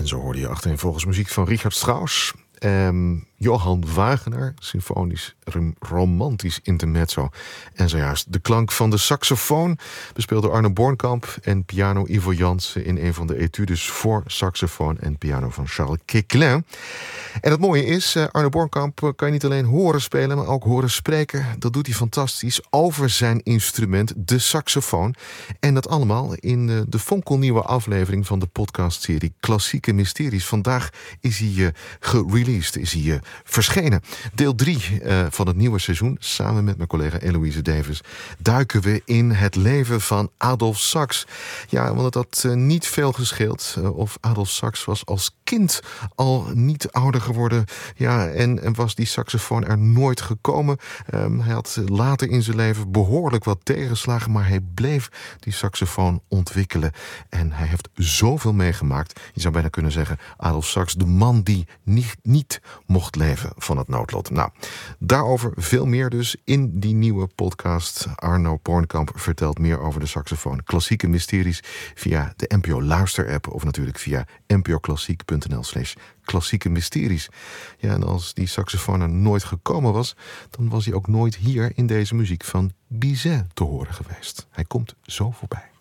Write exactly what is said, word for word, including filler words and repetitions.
En zo hoorde je achtereenvolgens muziek van Richard Strauss, Um, Johann Wagener, symfonisch romantisch intermezzo. En zojuist de klank van de saxofoon bespeelde Arno Bornkamp en piano Ivo Jansen in een van de etudes voor saxofoon en piano van Charles Quéclin. En het mooie is, Arno Bornkamp kan je niet alleen horen spelen, maar ook horen spreken. Dat doet hij fantastisch over zijn instrument, de saxofoon. En dat allemaal in de, de fonkelnieuwe aflevering van de podcastserie Klassieke Mysteries. Vandaag is hij uh, gereleased, is hij uh, verschenen. Deel drie uh, van het nieuwe seizoen. Samen met mijn collega Eloise Davis duiken we in het leven van Adolphe Sax. Ja, want het had uh, niet veel gescheeld uh, of Adolphe Sax was als kind al niet ouder geworden. Ja, en, en was die saxofoon er nooit gekomen. Um, hij had later in zijn leven behoorlijk wat tegenslagen, maar hij bleef die saxofoon ontwikkelen. En hij heeft zoveel meegemaakt. Je zou bijna kunnen zeggen, Adolphe Sax, de man die niet, niet mocht leven van het noodlot. Nou, daarover veel meer dus in die nieuwe podcast. Arno Bornkamp vertelt meer over de saxofoon. Klassieke Mysteries via de N P O Luister-app of natuurlijk via npoklassiek.nl slash klassieke mysteries. Ja, en als die saxofoon er nooit gekomen was, dan was hij ook nooit hier in deze muziek van Bizet te horen geweest. Hij komt zo voorbij.